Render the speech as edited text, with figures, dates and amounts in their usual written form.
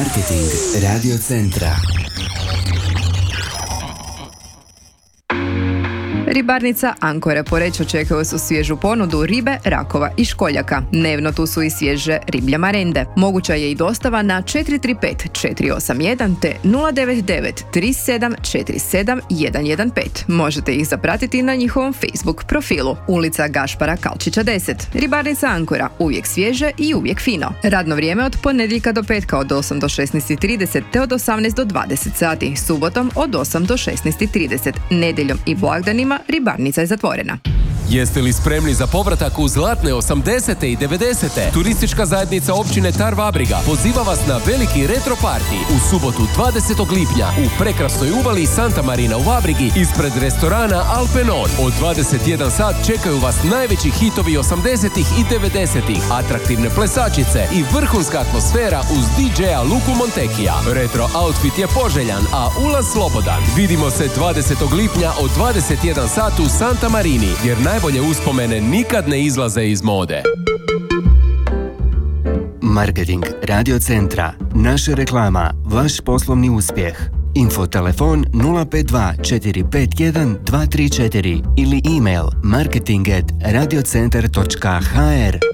Marketing Radio Centra. Ribarnica Ankora Poreč očekuje su svježu ponudu ribe, rakova i školjaka. Dnevno tu su i svježe riblje marende. Moguća je i dostava na 435-481 te 099-3747-115. Možete ih zapratiti na njihovom Facebook profilu. Ulica Gašpara Kalčića 10. Ribarnica Ankora, uvijek svježe i uvijek fino. Radno vrijeme od ponedjeljka do petka od 8 do 16:30 te od 18 do 20 sati. Subotom od 8 do 16:30. Nedjeljom i blagdanima ribarnica je zatvorena. Jeste li spremni za povratak u zlatne 80. i 90. Turistička zajednica općine Tar-Vabriga poziva vas na veliki retro party u subotu 20. lipnja u prekrasnoj uvali Santa Marina u Vabrigi ispred restorana Alpenon. Od 21 sat čekaju vas najveći hitovi 80. i 90. atraktivne plesačice i vrhunska atmosfera uz DJ-a Luku Montekija. Retro outfit je poželjan, a ulaz slobodan. Vidimo se 20. lipnja od 21 sat u Santa Marini, jer najbolje uspomene nikad ne izlaze iz mode. Marketing Radio Centra. Naša reklama, vaš poslovni uspjeh. Info telefon 052 451 234 ili email marketing@radiocentar.hr.